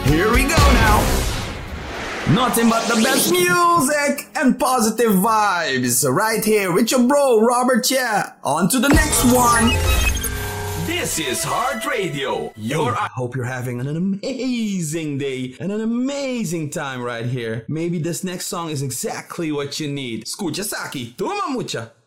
Here we go now. Nothing but the best music and positive vibes right here with your bro Robert Chia. On to the next one. This is Heart Radio. I hope you're having an amazing day and an amazing time right here. Maybe this next song is exactly what you need. Escucha Saki, toma mucha.